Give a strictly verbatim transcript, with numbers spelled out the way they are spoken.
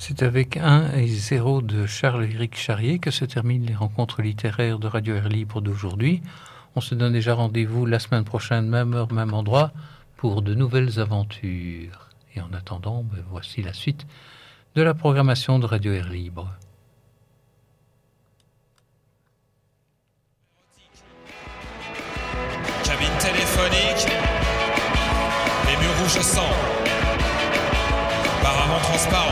C'est avec un et zéro de Charles-Éric Charrier que se terminent les rencontres littéraires de Radio Air Libre d'aujourd'hui. On se donne déjà rendez-vous la semaine prochaine, même heure, même endroit, pour de nouvelles aventures. Et en attendant, ben, voici la suite de la programmation de Radio Air Libre. Cabine téléphonique, les murs rouges au sang, paravent transparent.